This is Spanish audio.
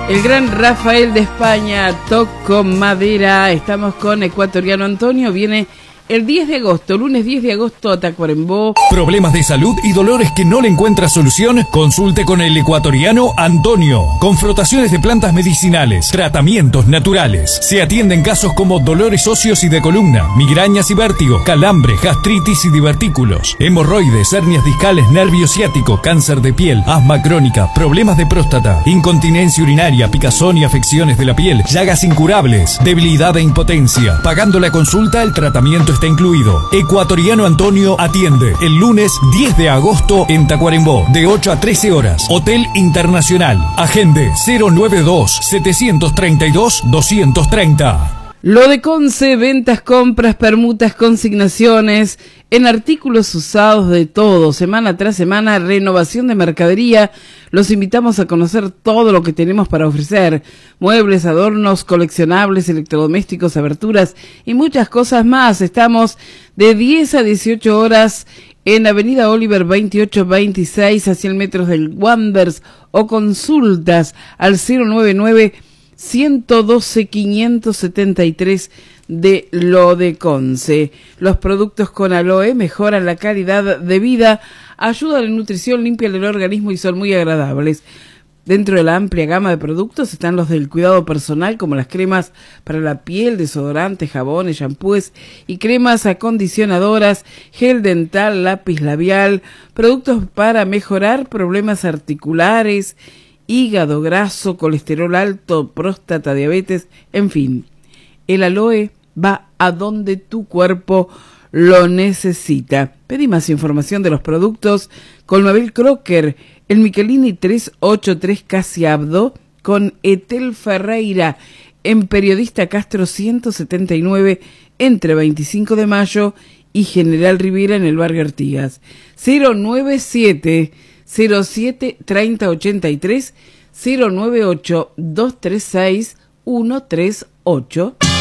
El gran Rafael de España, Toco Madera. Estamos con Ecuatoriano Antonio. Viene el 10 de agosto, lunes 10 de agosto a Tacuarembó. ¿Problemas de salud y dolores que no le encuentra solución? Consulte con el Ecuatoriano Antonio. Con frotaciones de plantas medicinales, tratamientos naturales. Se atienden casos como dolores óseos y de columna, migrañas y vértigo, calambre, gastritis y divertículos, hemorroides, hernias discales, nervio ciático, cáncer de piel, asma crónica, problemas de próstata, incontinencia urinaria, picazón y afecciones de la piel, llagas incurables, debilidad e impotencia. Pagando la consulta, el tratamiento está incluido. Ecuatoriano Antonio atiende el lunes 10 de agosto en Tacuarembó, de 8 a 13 horas. Hotel Internacional. Agende 092-732-230. Lo de Conce, ventas, compras, permutas, consignaciones, en artículos usados de todo, semana tras semana, renovación de mercadería. Los invitamos a conocer todo lo que tenemos para ofrecer. Muebles, adornos, coleccionables, electrodomésticos, aberturas y muchas cosas más. Estamos de 10 a 18 horas en Avenida Oliver 2826, a 100 metros del Wanders, o consultas al 099-112-573 de Lo de Conce. Los productos con aloe mejoran la calidad de vida, ayudan a la nutrición, limpian el organismo y son muy agradables. Dentro de la amplia gama de productos están los del cuidado personal, como las cremas para la piel, desodorantes, jabones, shampoos y cremas acondicionadoras, gel dental, lápiz labial, productos para mejorar problemas articulares, hígado graso, colesterol alto, próstata, diabetes, en fin. El aloe va a donde tu cuerpo lo necesita. Pedí más información de los productos con Mabel Crocker, el Michelini 383 Casi Abdo, con Etel Ferreira, en Periodista Castro 179, entre 25 de mayo y General Rivera, en el barrio Artigas. 097 07 30 83 098 236 138.